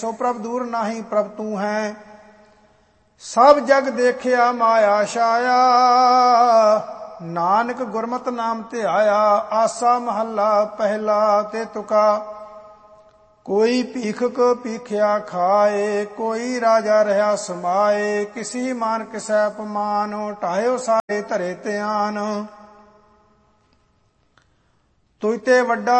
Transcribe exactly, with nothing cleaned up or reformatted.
ਸੋ ਪ੍ਰਭ ਦੂਰ ਨਾਹੀ ਪ੍ਰਭ ਤੂੰ ਹੈ। ਸਭ ਜਗ ਦੇਖਿਆ ਮਾਇਆ ਛਾਇਆ, ਨਾਨਕ ਗੁਰਮਤਿ ਨਾਮ ਧਿਆਇਆ। ਆਸਾ ਮਹੱਲਾ ਪਹਿਲਾ ਤੇ ਤੁਕਾ, ਕੋਈ ਭੀਖਕ ਭੀਖਿਆ ਖਾਏ, ਕੋਈ ਰਾਜਾ ਰਹਾ ਸਮਾਏ। ਕਿਸੀ ਮਾਨ ਕਿਸੈ ਅਪਮਾਨ, ਢਾਇਓ ਸਾਰੇ ਧਰੇ ਧਿਆਨ। ਤੁਝ ਤੇ ਵੱਡਾ